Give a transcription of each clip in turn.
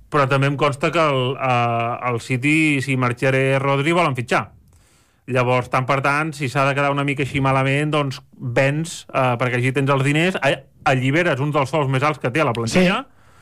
però també em consta que el City, si marxaré Rodri, volen fitxar. Llavors, tant per tant, si s'ha de quedar una mica així malament, doncs vens, perquè així tens els diners, alliberes un dels sous més alts que té a la plantilla,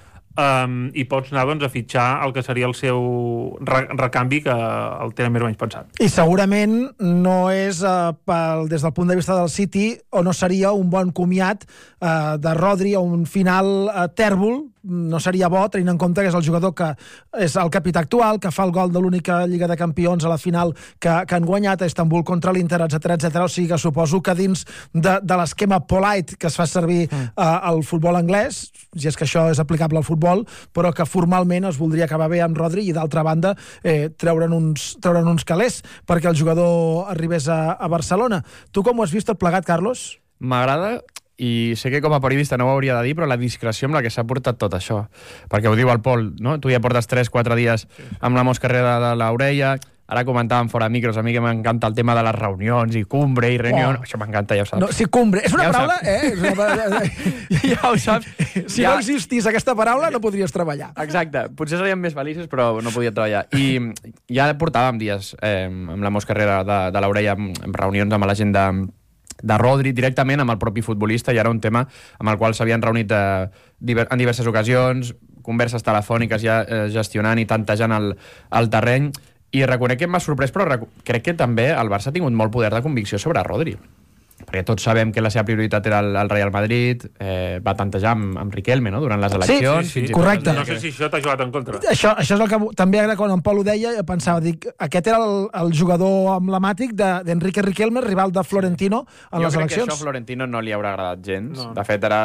i pots anar doncs, a fitxar el que seria el seu recanvi, que el tenen més o menys pensat. I segurament no és des del punt de vista del City, o no seria un bon comiat de Rodri a un final tèrbol. No seria bo, tenint en compte que és el jugador que és el capità actual, que fa el gol de l'única Lliga de Campions a la final que han guanyat a Istanbul contra l'Inter, etc. O sigui que suposo que dins de l'esquema polite que es fa servir al futbol anglès, si és que això és aplicable al futbol, però que formalment es voldria acabar bé amb Rodri i, d'altra banda, treure'n uns calés perquè el jugador arribés a Barcelona. Tu com ho has vist tot plegat, Carlos? M'agrada, i sé que com a periodista no ho hauria de dir, però la discreció amb la que s'ha portat tot això, perquè ho diu el Pol, no? Tu ja portes 3-4 dies amb la moscarrera de l'orella. Ara comentàvem fora micros, a mi que m'encanta el tema de les reunions i cumbre i reunió. Això m'encanta, ja ho saps. No, sí, cumbre. És una ja paraula, ja ho saps. Si no existís aquesta paraula, no podries treballar. Exacte. Potser seríem més feliços, però no podia treballar. I ja portàvem dies amb la moscarrera de l'orella, amb reunions amb la gent de Rodri, directament amb el propi futbolista, i era un tema amb el qual s'havien reunit en diverses ocasions, converses telefòniques ja gestionant i tantejant el terreny, i reconec que m'ha sorprès, però crec que també el Barça ha tingut molt poder de convicció sobre Rodri, perquè tots sabem que la seva prioritat era el Real Madrid, va tantejar amb Riquelme, no?, durant les eleccions. Sí, correcte. No sé si això t'ha jugat en contra. Això és el que també ara, quan en Pol ho deia, pensava, aquest era el jugador emblemàtic d'Enrique Riquelme, rival de Florentino en les eleccions. Jo crec que això a Florentino no li haurà agradat gens. No. De fet, ara,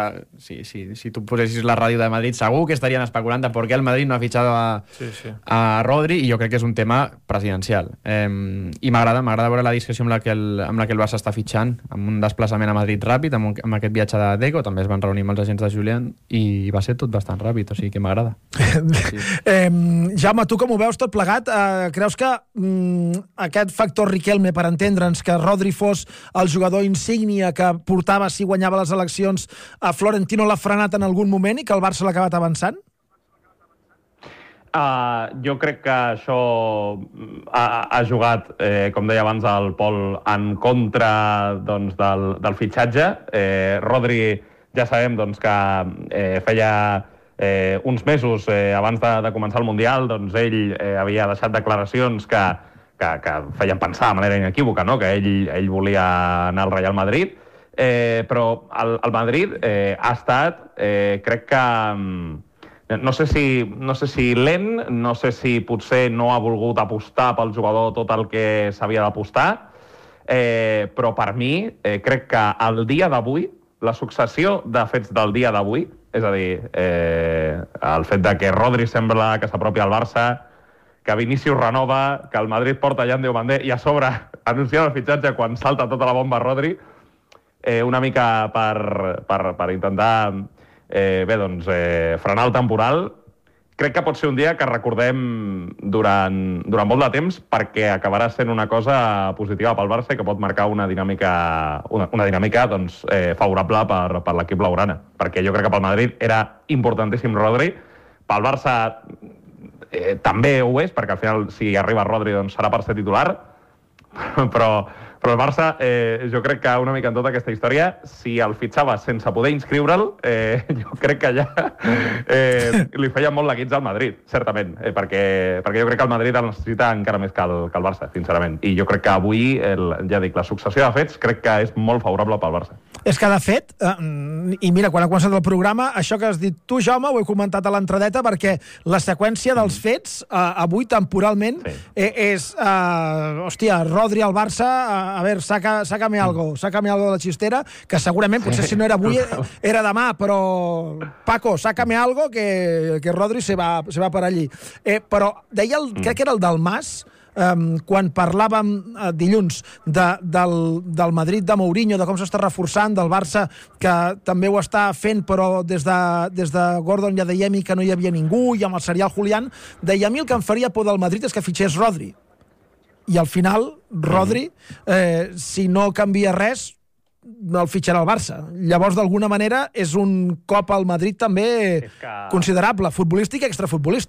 si tu posessis la ràdio de Madrid, segur que estarien especulant de per què el Madrid no ha fitxat a Rodri, i jo crec que és un tema presidencial. I m'agrada veure la discreció amb la que el Barça està fitxant, amb un desplaçament a Madrid ràpid, amb aquest viatge de Deco, també es van reunir amb els agents de Julián, i va ser tot bastant ràpid, o sigui que m'agrada. Sí. Jaume, tu com ho veus tot plegat? Creus que aquest factor Riquelme, per entendre'ns, que Rodri fos el jugador insígnia que portava, si guanyava les eleccions, a Florentino l'ha frenat en algun moment i que el Barça l'ha acabat avançant? Jo crec que això ha jugat, com deia abans el Pol, en contra doncs, del fitxatge. Rodri, ja sabem doncs, que feia uns mesos abans de començar el Mundial, doncs, ell havia deixat declaracions que feien pensar de manera inequívoca, no?, que ell volia anar al Real Madrid, però el Madrid ha estat, crec que... No sé si lent, no sé si potser no ha volgut apostar pel jugador tot el que s'havia d'apostar, però per mi crec que el dia d'avui, la successió de fets del dia d'avui, és a dir, el fet de que Rodri sembla que s'apropi al Barça, que Vinícius renova, que el Madrid porta Jan Diomandé, i a sobre anuncien el fitxatge quan salta tota la bomba Rodri, una mica per intentar... frenar el temporal. Crec que pot ser un dia que recordem durant molt de temps, perquè acabarà sent una cosa positiva pel Barça i que pot marcar una dinàmica doncs, favorable per l'equip blaugrana, perquè jo crec que pel Madrid era importantíssim Rodri, pel Barça també ho és, perquè al final si arriba Rodri doncs serà per ser titular, però el Barça, jo crec que una mica en tota aquesta història, si el fitxava sense poder inscriure'l, jo crec que ja li feia molt la guitza al Madrid, certament, perquè jo crec que el Madrid el necessita encara més que el Barça, sincerament. I jo crec que avui, ja dic, la successió de fets crec que és molt favorable pel Barça. És que, de fet, i mira, quan ha començat el programa, això que has dit tu, Jaume, ho he comentat a l'entradeta, perquè la seqüència dels fets, avui, temporalment, és, hòstia, Rodri al Barça, a ver, sácame algo de la xistera, que segurament, potser si no era avui, era demà, però Paco, sácame algo, que Rodri se va per allí. Però deia, crec que era el del Mas, quan parlàvem dilluns del Madrid de Mourinho, de com s'està reforçant, del Barça, que també ho està fent, però des de Gordon ja dèiem que no hi havia ningú, i amb el serial Julián, deia, a mi el que em faria por del Madrid és que fitxés Rodri. I al final, Rodri, si no canvia res, el fitxarà el Barça. Llavors, d'alguna manera, és un cop al Madrid també considerable, futbolístic i extrafutbolístic.